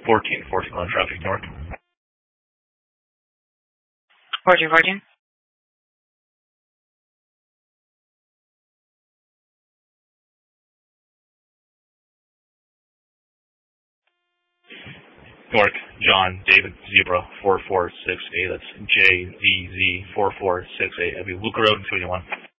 1414 on traffic north. 1414. North, John, David, Zebra, 4468. That's JZZ 4468. That'd be Luca Road, 281.